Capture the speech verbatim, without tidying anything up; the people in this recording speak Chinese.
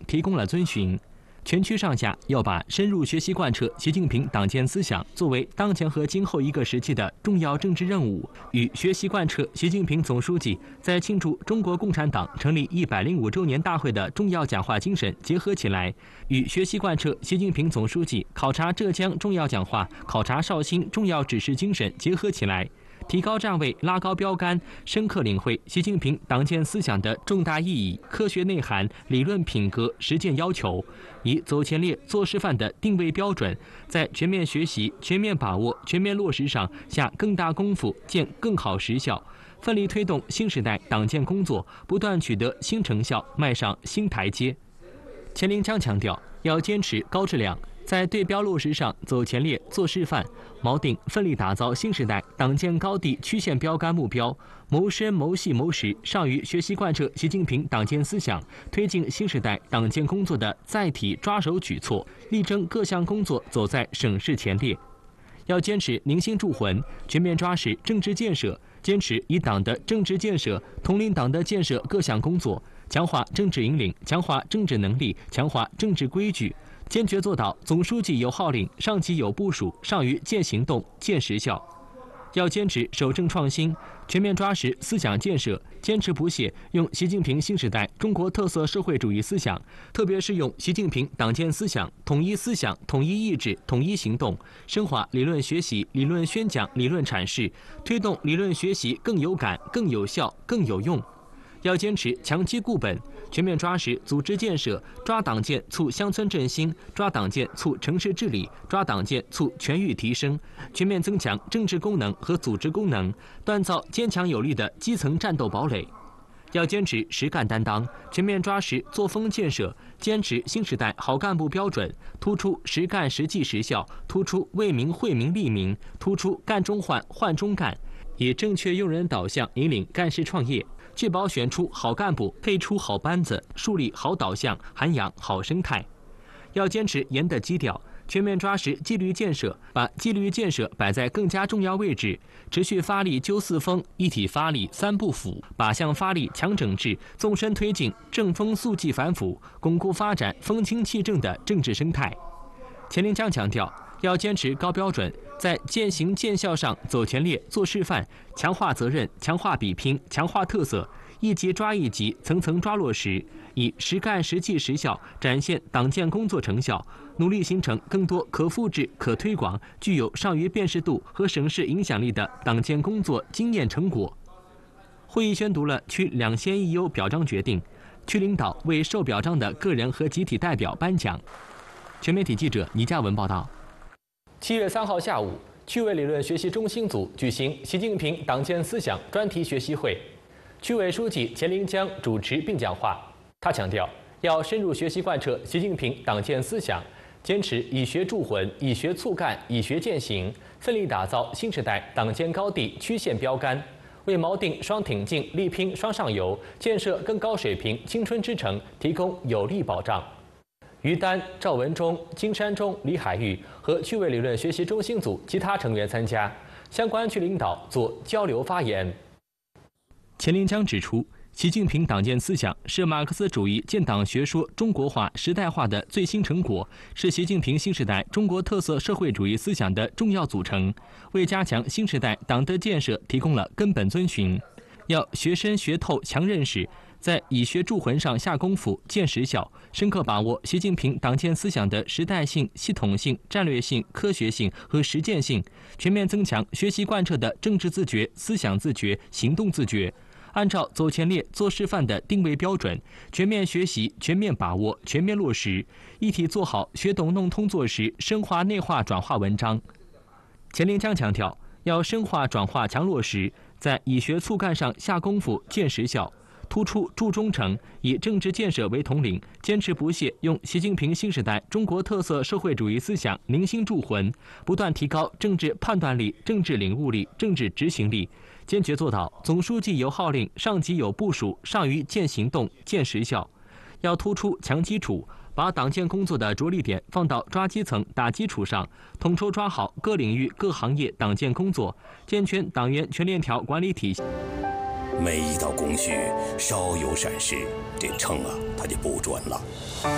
提供了遵循。全区上下要把深入学习贯彻习近平党建思想作为当前和今后一个时期的重要政治任务，与学习贯彻习近平总书记在庆祝中国共产党成立一百零五周年大会的重要讲话精神结合起来，与学习贯彻习近平总书记考察浙江重要讲话、考察绍兴重要指示精神结合起来，提高站位，拉高标杆，深刻领会习近平党建思想的重大意义、科学内涵、理论品格、实践要求，以走前列、做示范的定位标准，在全面学习、全面把握、全面落实上下更大功夫，见更好实效，奋力推动新时代党建工作不断取得新成效，迈上新台阶。钱林江强调，要坚持高质量，在对标落实上走前列、做示范，锚定奋力打造新时代党建高地曲线标杆目标，谋深谋细谋实，上于学习贯彻习近平党建思想，推进新时代党建工作的载体抓手举措，力争各项工作走在省市前列。要坚持凝心铸魂，全面抓实政治建设，坚持以党的政治建设统领党的建设各项工作，强化政治引领，强化政治能力，强化政治规矩，坚决做到总书记有号令，上级有部署，上于见行动、见实效。要坚持守正创新，全面抓实思想建设，坚持不懈用习近平新时代中国特色社会主义思想，特别是用习近平党建思想统一思想、统一意志、统一行动，深化理论学习、理论宣讲、理论阐释，推动理论学习更有感、更有效、更有用。要坚持强基固本，全面抓实组织建设，抓党建促乡村振兴，抓党建促城市治理，抓党建促全域提升，全面增强政治功能和组织功能，锻造坚强有力的基层战斗堡垒。要坚持实干担当，全面抓实作风建设，坚持新时代好干部标准，突出实干实际实效，突出为民惠民利民，突出干中换、换中干，以正确用人导向引领干事创业，确保选出好干部，配出好班子，树立好导向，涵养好生态。要坚持严的基调，全面抓实纪律建设，把纪律建设摆在更加重要位置，持续发力纠四风、一体发力、三不腐，靶向发力强整治，纵深推进正风肃纪反腐，巩固发展风清气正的政治生态。钱林江强调，要坚持高标准，在见行见效上走前列、做示范，强化责任，强化比拼，强化特色，一级抓一级，层层抓落实，以实干实际实效展现党建工作成效，努力形成更多可复制、可推广、具有上于辨识度和省市影响力的党建工作经验成果。会议宣读了区两先一优表彰决定，区领导为受表彰的个人和集体代表颁奖。全媒体记者倪嘉文报道。七月三号下午，区委理论学习中心组举行习近平党建思想专题学习会，区委书记钱林江主持并讲话。他强调，要深入学习贯彻习近平党建思想，坚持以学铸魂、以学促干、以学践行，奋力打造新时代党建高地曲线标杆，为锚定双挺进、力拼双上游，建设更高水平青春之城提供有力保障。于丹、赵文忠、金山中、李海玉和区委理论学习中心组其他成员参加，相关区领导做交流发言。钱林江指出，习近平党建思想是马克思主义建党学说中国化、时代化的最新成果，是习近平新时代中国特色社会主义思想的重要组成，为加强新时代党的建设提供了根本遵循。要学深学透强认识，在以学铸魂上下功夫、见实效，深刻把握习近平党建思想的时代性、系统性、战略性、科学性和实践性，全面增强学习贯彻的政治自觉、思想自觉、行动自觉，按照走前列、做示范的定位标准，全面学习、全面把握、全面落实，一体做好学懂弄通做实、深化内化转化文章。钱林江强调，要深化转化强落实，在以学促干上下功夫、见实效，突出注忠诚，以政治建设为统领，坚持不懈用习近平新时代中国特色社会主义思想凝心铸魂，不断提高政治判断力、政治领悟力、政治执行力，坚决做到总书记有号令，上级有部署，上于见行动、见实效。要突出强基础，把党建工作的着力点放到抓基层、打基础上，统筹抓好各领域、各行业党建工作，健全党员全链条管理体系。 每一道工序稍有闪失，这秤啊它就不准了。